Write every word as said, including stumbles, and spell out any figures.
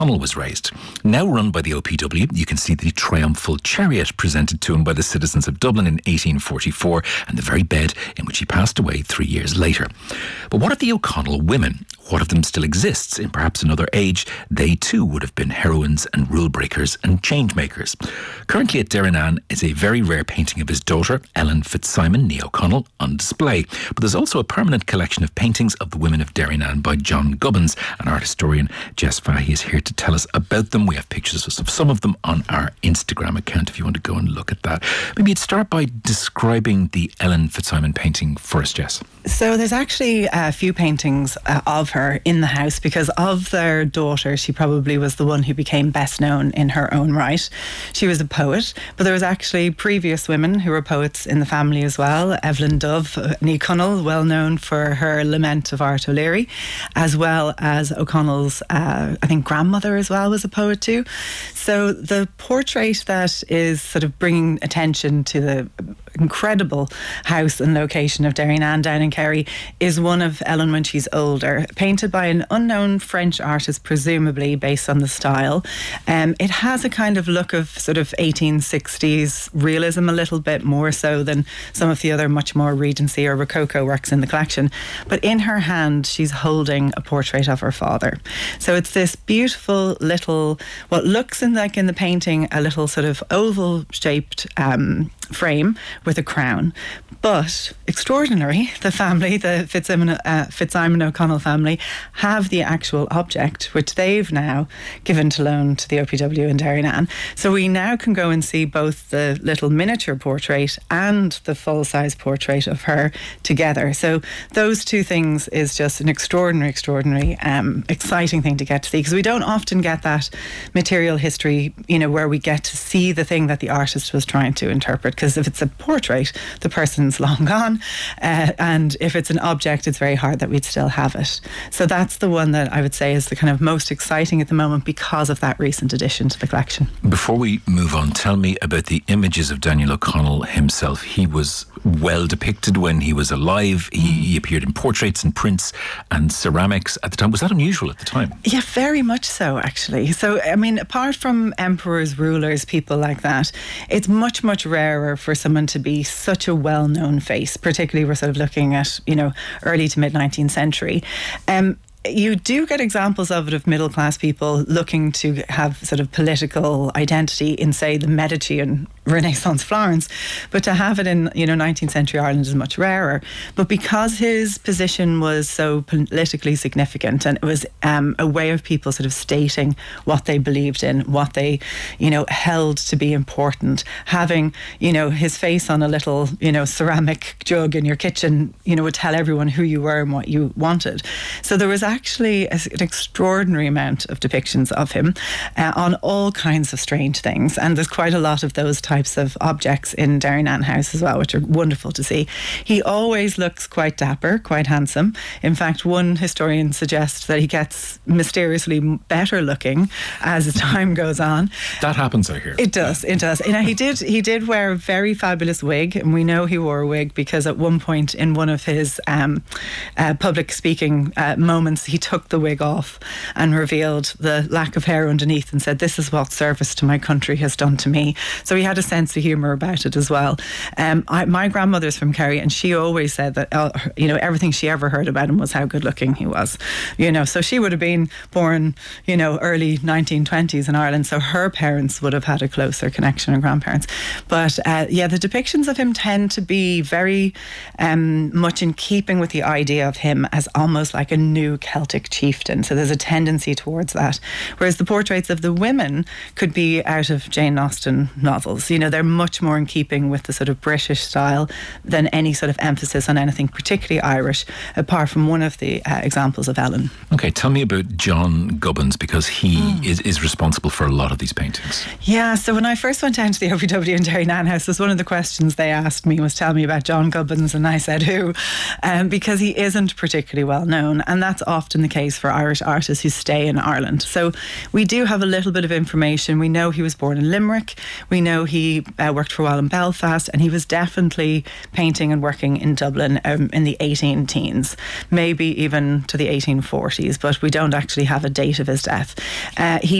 O'Connell was raised. Now run by the O P W, you can see the triumphal chariot presented to him by the citizens of Dublin in eighteen forty-four and the very bed in which he passed away three years later. But what of the O'Connell women? What of them still exists? In perhaps another age, they too would have been heroines and rule breakers and change makers. Currently at Derrynane is a very rare painting of his daughter, Ellen Fitzsimon, née O'Connell, on display. But there's also a permanent collection of paintings of the women of Derrynane by John Gubbins. And art historian Jess Fahey is here to tell us about them. We have pictures of some of them on our Instagram account if you want to go and look at that. Maybe you'd start by describing the Ellen Fitzsimon painting first, Jess. So there's actually a few paintings uh, of her in the house because of their daughter. She probably was the one who became best known in her own right. She was a poet, but there was actually previous women who were poets in the family as well. Evelyn Dove, née Connell, well known for her Lament of Art O'Leary, as well as O'Connell's, uh, I think, grandmother as well was a poet too. So the portrait that is sort of bringing attention to the incredible house and location of Derrynane down in Kerry is one of Ellen when she's older, painted by an unknown French artist, presumably based on the style. Um, it has a kind of look of sort of eighteen sixties realism, a little bit more so than some of the other much more Regency or Rococo works in the collection. But in her hand, she's holding a portrait of her father. So it's this beautiful little, what looks in like in the painting, a little sort of oval shaped um, frame with a crown. But extraordinary, the family, the Fitzsimon, uh, Fitzsimon O'Connell family, have the actual object, which they've now given to loan to the O P W in Derrynane. So we now can go and see both the little miniature portrait and the full-size portrait of her together. So those two things is just an extraordinary, extraordinary, um, exciting thing to get to see, because we don't often get that material history, you know, where we get to see the thing that the artist was trying to interpret. Because if it's a portrait, the person's long gone, uh, and if it's an object, it's very hard that we'd still have it. So that's the one that I would say is the kind of most exciting at the moment because of that recent addition to the collection. Before we move on, tell me about the images of Daniel O'Connell himself. He was well depicted when he was alive. He, he appeared in portraits and prints and ceramics at the time. Was that unusual at the time? Yeah, very much so, actually. So, I mean, apart from emperors, rulers, people like that, it's much, much rarer for someone to be such a well-known face, particularly we're sort of looking at, you know, early to mid-nineteenth century. Um, You do get examples of it of middle-class people looking to have sort of political identity in, say, the Medici and Renaissance Florence, but to have it in, you know, nineteenth century Ireland is much rarer. But because his position was so politically significant, and it was um, a way of people sort of stating what they believed in, what they, you know, held to be important, having, you know, his face on a little, you know, ceramic jug in your kitchen, you know, would tell everyone who you were and what you wanted. So there was actually a, an extraordinary amount of depictions of him uh, on all kinds of strange things, and there's quite a lot of those types of objects in Derrynane House as well, which are wonderful to see. He always looks quite dapper, quite handsome. In fact, one historian suggests that he gets mysteriously better looking as time goes on. That happens, I hear. It does, it does. You know, he did he did wear a very fabulous wig, and we know he wore a wig because at one point in one of his um, uh, public speaking uh, moments, he took the wig off and revealed the lack of hair underneath and said, "This is what service to my country has done to me." So he had a sense of humour about it as well. Um, I, my grandmother's from Kerry, and she always said that, uh, you know, everything she ever heard about him was how good looking he was. You know, so she would have been born, you know, early nineteen twenties in Ireland, so her parents would have had a closer connection, and grandparents. But uh, yeah, the depictions of him tend to be very um, much in keeping with the idea of him as almost like a new Celtic chieftain. So there's a tendency towards that. Whereas the portraits of the women could be out of Jane Austen novels. You know, they're much more in keeping with the sort of British style than any sort of emphasis on anything particularly Irish, apart from one of the uh, examples of Ellen. Okay, tell me about John Gubbins, because he mm. is, is responsible for a lot of these paintings. Yeah, so when I first went down to the O P W in Derrynane House, was one of the questions they asked me was, tell me about John Gubbins, and I said who, um, because he isn't particularly well known, and that's often the case for Irish artists who stay in Ireland. So we do have a little bit of information. We know he was born in Limerick. We know he he uh, worked for a while in Belfast, and he was definitely painting and working in Dublin um, in the eighteen teens, maybe even to the eighteen forties, but we don't actually have a date of his death. Uh, he